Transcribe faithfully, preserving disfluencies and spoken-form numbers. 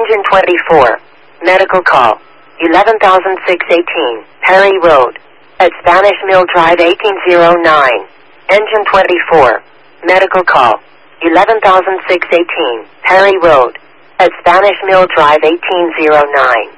Engine twenty-four. Medical call. eleven thousand six hundred eighteen, Perry Road. At Spanish Mill Drive eighteen oh nine. Engine twenty-four. Medical call. eleven thousand six hundred eighteen, Perry Road. At Spanish Mill Drive eighteen oh nine.